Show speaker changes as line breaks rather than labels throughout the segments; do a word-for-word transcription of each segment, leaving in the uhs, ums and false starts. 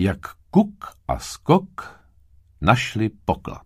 Jak Kuk a Skok našli poklad.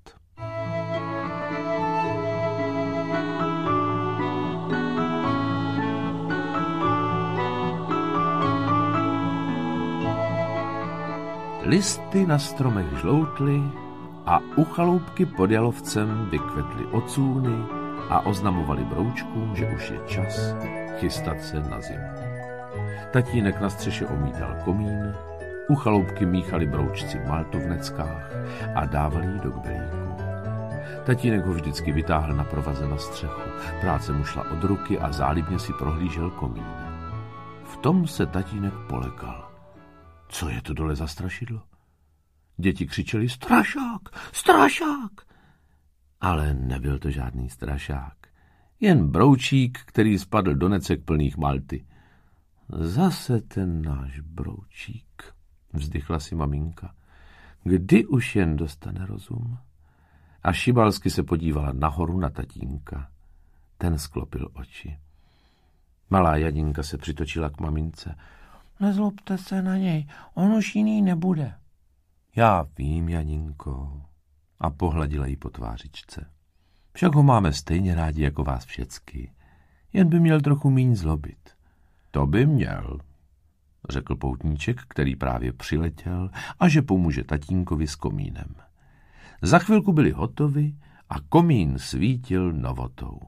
Listy na stromech žloutly a u chaloupky pod jalovcem vykvetly ocůny a oznamovali broučkům, že už je čas chystat se na zimu. Tatínek na střeše omítal komín, u chaloupky míchali broučci maltu v neckách a dávali ji do kbelíku. Tatínek ho vždycky vytáhl na provaze na střechu, práce mu šla od ruky a zálibně si prohlížel komín. V tom se tatínek polekal. Co je to dole za strašidlo? Děti křičeli strašák, strašák! Ale nebyl to žádný strašák, jen broučík, který spadl do necek plných malty. Zase ten náš broučík, vzdychla si maminka. Kdy už jen dostane rozum? A šibalsky se podívala nahoru na tatínka. Ten sklopil oči. Malá Jadinka se přitočila k mamince. Nezlobte se na něj, on už jiný nebude. Já vím, Janinko, a pohladila jí po tvářičce. Však ho máme stejně rádi jako vás všecky, jen by měl trochu míň zlobit. To by měl, řekl poutníček, který právě přiletěl a že pomůže tatínkovi s komínem. Za chvilku byli hotovi a komín svítil novotou.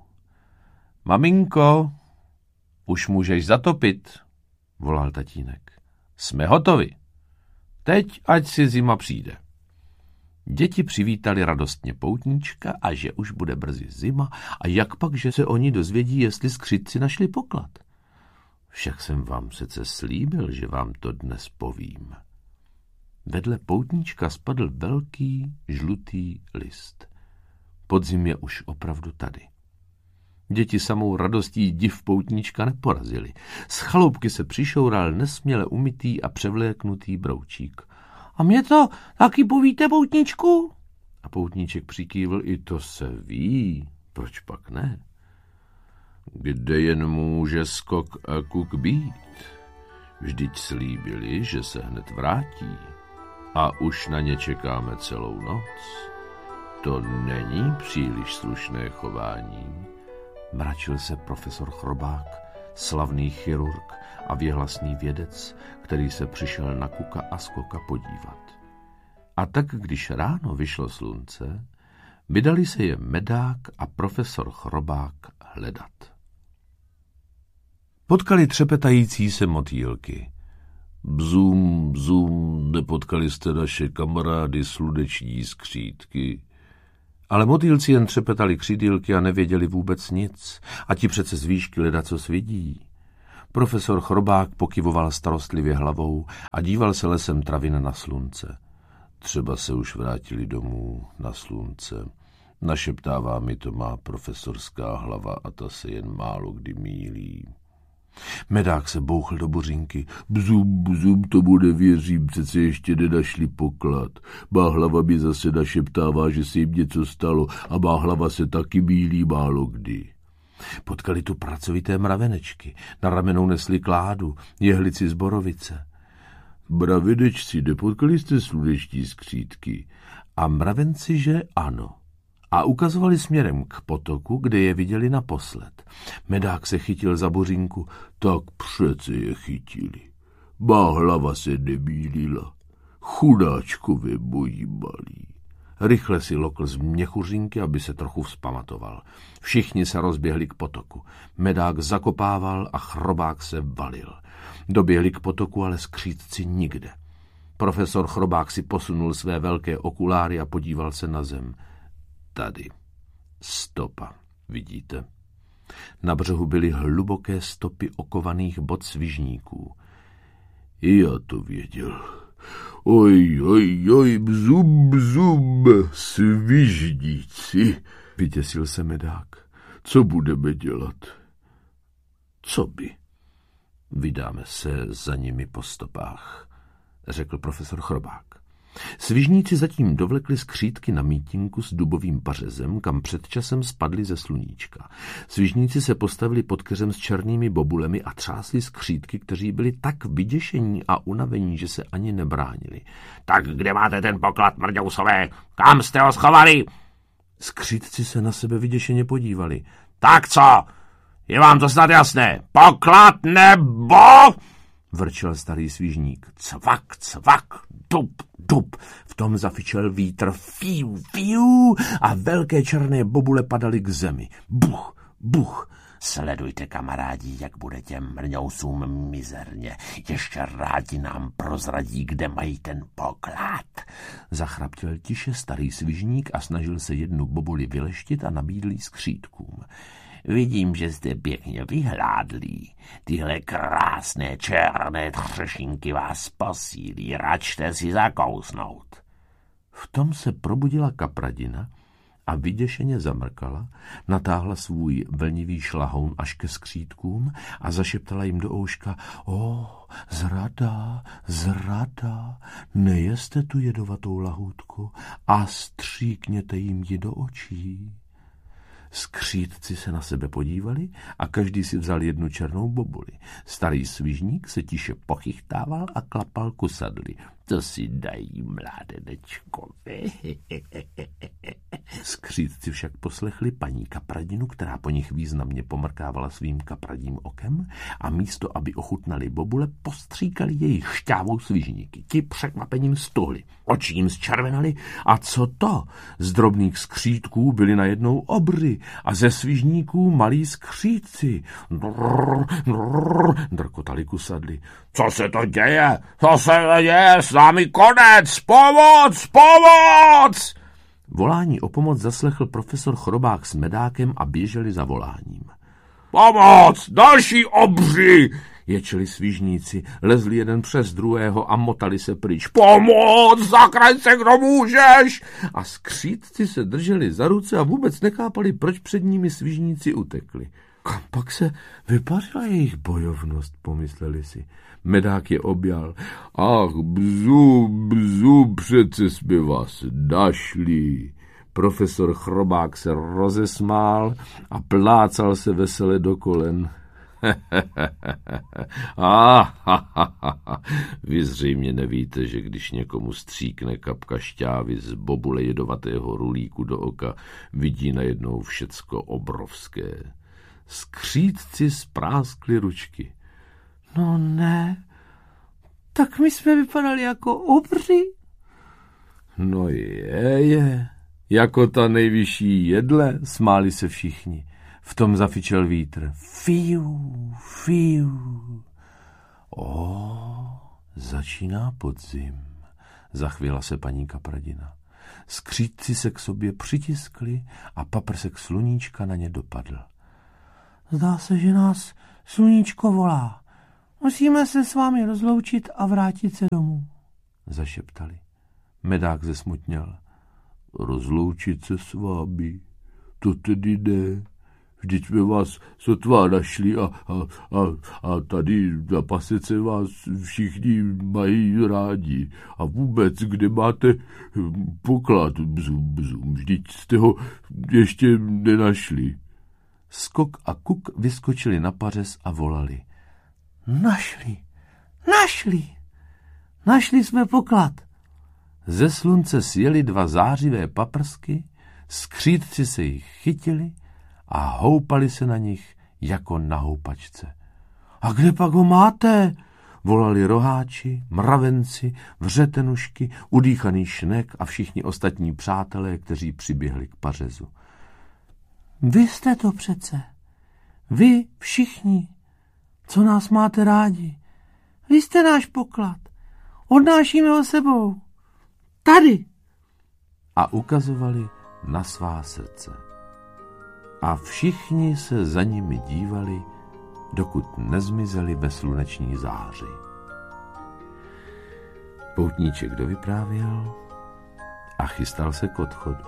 Maminko, už můžeš zatopit, volal tatínek. Jsme hotovi. Teď, ať si zima přijde. Děti přivítali radostně poutníčka a že už bude brzy zima a jak pak, že se oni dozvědí, jestli skřitci našli poklad. Však jsem vám přece slíbil, že vám to dnes povím. Vedle poutníčka spadl velký žlutý list. Podzim je už opravdu tady. Děti samou radostí div poutníčka neporazili. Z chaloupky se přišoural nesměle umytý a převléknutý broučík. A mě to taky povíte, poutníčku? A poutníček přikývl, i to se ví, proč pak ne? Kde jen může Skok a Kuk být? Vždyť slíbili, že se hned vrátí. A už na ně čekáme celou noc. To není příliš slušné chování. Mračil se profesor Chrobák, slavný chirurg a věhlasný vědec, který se přišel na Kuka a Skoka podívat. A tak, když ráno vyšlo slunce, vydali se je Medák a profesor Chrobák hledat. Potkali třepetající se motýlky. Bzum, bzum, nepotkali jste naše kamarády sluneční skřítky. Ale motýlci jen třepetali křidýlky a nevěděli vůbec nic. A ti přece z výšky ledacos vidí. Profesor Chrobák pokyvoval starostlivě hlavou a díval se lesem travin na slunce. Třeba se už vrátili domů na slunce. Našeptává mi to má profesorská hlava a ta se jen málo kdy mýlí. Medák se bouchl do buřinky. Bzum, bzum, tomu nevěřím, přece ještě nenašli poklad. Má hlava mi zase našeptává, že se jim něco stalo a má hlava se taky mýlí málo kdy. Potkali tu pracovité mravenečky. Na ramenou nesli kládu, jehlici z borovice. Mravenečci, nepotkali jste sluneční skřítky? A mravenci, že ano. A ukazovali směrem k potoku, kde je viděli naposled. Medák se chytil za buřinku. Tak přece je chytili. Má hlava se nemýlila. Chudáčkové moji malí. Rychle si lokl z měchuřinky, aby se trochu vzpamatoval. Všichni se rozběhli k potoku. Medák zakopával a Chrobák se valil. Doběhli k potoku, ale skřítci nikde. Profesor Chrobák si posunul své velké okuláry a podíval se na zem. Tady. Stopa, vidíte? Na břehu byly hluboké stopy okovaných bot svižníků. Já to věděl. Oj, oj, oj, bzum, bzum, svižníci, vyděsil se Medák. Co budeme dělat? Co by? Vydáme se za nimi po stopách, řekl profesor Chrobák. Svižníci zatím dovlekli skřítky na mítinku s dubovým pařezem, kam před časem spadli ze sluníčka. Svižníci se postavili pod keřem s černými bobulemi a třásli skřítky, kteří byli tak vyděšení a unavení, že se ani nebránili.
Tak kde máte ten poklad, mrďousové? Kam jste ho schovali?
Skřítci se na sebe vyděšeně podívali.
Tak co? Je vám to snad jasné? Poklad nebo...
vrčel starý svižník. Cvak, cvak, dup, dup. V tom zafičel vítr. Fiu, fiu. A velké černé bobule padaly k zemi. Buch, buch.
Sledujte, kamarádi, jak bude těm mrňousům mizerně. Ještě rádi nám prozradí, kde mají ten poklad.
Zachraptěl tiše starý svižník a snažil se jednu bobuli vyleštit a nabídl jí skřítkům.
Vidím, že jste pěkně vyhládlí. Tyhle krásné černé třešinky vás posílí. Račte si zakousnout.
V tom se probudila kapradina a vyděšeně zamrkala, natáhla svůj vlnivý šlahoun až ke skřítkům a zašeptala jim do ouška: O, zrada, zrada, nejeste tu jedovatou lahůdku a stříkněte jim ji do očí. Skřítci se na sebe podívali a každý si vzal jednu černou bobuli. Starý svižník se tiše pochychtával a klapal kusadly.
To si dají, mládenečkovi.
Skřítci však poslechli paní kapradinu, která po nich významně pomrkávala svým kapradím okem a místo, aby ochutnali bobule, postříkali jejich šťávou svižníky. Ti překvapením stuhli, oči jim zčervenali a co to? Z drobných skřítků byli najednou obry a ze svižníků malí skřítci. Drrr, drrr, drkotali kusadly.
Co se to děje? Co se to děje? S námi konec! Pomoc! Pomoc!
Volání o pomoc zaslechl profesor Chrobák s Medákem a běželi za voláním.
Pomoc! Další obři!
Ječeli svižníci, lezli jeden přes druhého a motali se pryč.
Pomoc! Zachraň se, kdo můžeš!
A skřítci se drželi za ruce a vůbec nechápali, proč před nimi svižníci utekli. Kam pak se vypařila jejich bojovnost, pomysleli si. Medák je objal. Ach, bzu, bzu, přece jsme vás našli. Profesor Chrobák se rozesmál a plácal se vesele do kolen. Vy zřejmě nevíte, že když někomu stříkne kapka šťávy z bobule jedovatého rulíku do oka, vidí najednou všecko obrovské. Skřítci spráskli ručky. No ne, tak my jsme vypadali jako obři. No je, je, jako ta nejvyšší jedle, smáli se všichni. V tom zafičel vítr. Fiu, fiu. O, začíná podzim, zachvěla se paní kapradina. Skřítci se k sobě přitiskli a paprsek sluníčka na ně dopadl. Zdá se, že nás sluníčko volá. Musíme se s vámi rozloučit a vrátit se domů, zašeptali. Medák zesmutněl. Rozloučit se s vámi, to tedy jde. Vždyť jsme vás sotva našli a, a, a, a tady na pasece vás všichni mají rádi. A vůbec, kde máte poklad, bzum, bzum, vždyť jste ho ještě nenašli. Skok a Kuk vyskočili na pařez a volali. Našli, našli, našli jsme poklad. Ze slunce sjeli dva zářivé paprsky, skřítci se jich chytili a houpali se na nich jako na houpačce. A kde pak ho máte? Volali roháči, mravenci, vřetenušky, udýchaný šnek a všichni ostatní přátelé, kteří přiběhli k pařezu. Vy jste to přece. Vy všichni, co nás máte rádi. Vy jste náš poklad. Odnášíme ho sebou. Tady. A ukazovali na svá srdce. A všichni se za nimi dívali, dokud nezmizeli ve sluneční záři. Poutníček dovyprávěl a chystal se k odchodu.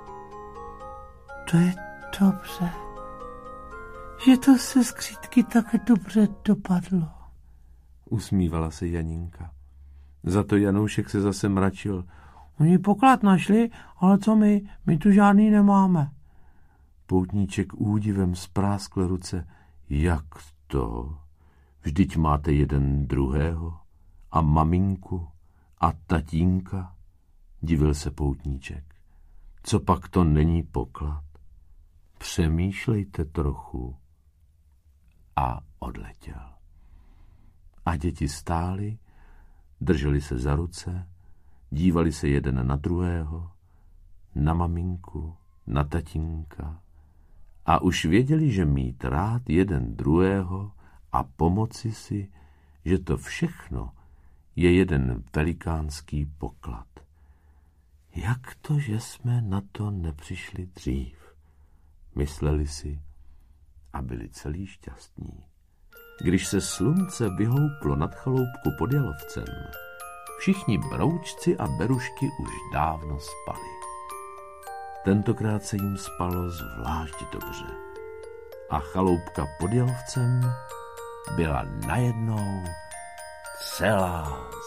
To je dobře, že to se skřítky tak dobře dopadlo, usmívala se Janinka. Za to Janoušek se zase mračil. Oni poklad našli, ale co my? My tu žádný nemáme. Poutníček údivem spráskl ruce. Jak to? Vždyť máte jeden druhého a maminku a tatínka, divil se poutníček. Co pak to není poklad? Přemýšlejte trochu. A odletěl. A děti stály, drželi se za ruce, dívali se jeden na druhého, na maminku, na tatínka a už věděli, že mít rád jeden druhého a pomoci si, že to všechno je jeden velikánský poklad. Jak to, že jsme na to nepřišli dřív? Mysleli si a byli celý šťastní. Když se slunce vyhouplo nad chaloupku pod Jalovcem, všichni broučci a berušky už dávno spali. Tentokrát se jim spalo zvlášť dobře a chaloupka pod Jalovcem byla najednou celá